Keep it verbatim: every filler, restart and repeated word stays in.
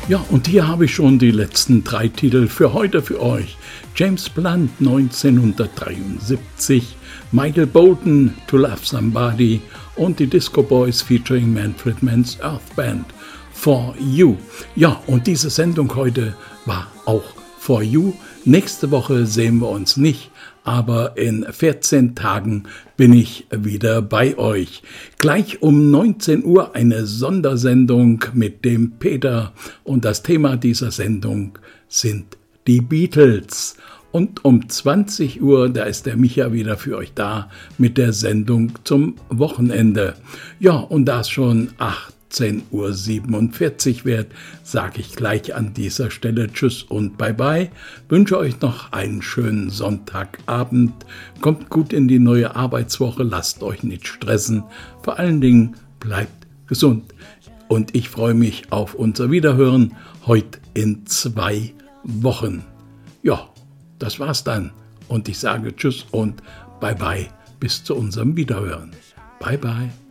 Ja, und hier habe ich schon die letzten drei Titel für heute für euch. James Blunt neunzehnhundertdreiundsiebzig, Michael Bolton To Love Somebody und die Disco Boys featuring Manfred Mann's Earth Band For You. Ja, und diese Sendung heute war auch For You. Nächste Woche sehen wir uns nicht, aber in vierzehn Tagen bin ich wieder bei euch. Gleich um neunzehn Uhr eine Sondersendung mit dem Peter und das Thema dieser Sendung sind die Beatles. Und um zwanzig Uhr, da ist der Micha wieder für euch da mit der Sendung zum Wochenende. Ja, und da es schon achtzehn Uhr siebenundvierzig wird, sage ich gleich an dieser Stelle Tschüss und Bye-bye. Wünsche euch noch einen schönen Sonntagabend. Kommt gut in die neue Arbeitswoche, lasst euch nicht stressen. Vor allen Dingen bleibt gesund. Und ich freue mich auf unser Wiederhören heute in zwei Wochen. Ja, das war's dann. Und ich sage Tschüss und Bye-bye bis zu unserem Wiederhören. Bye-bye.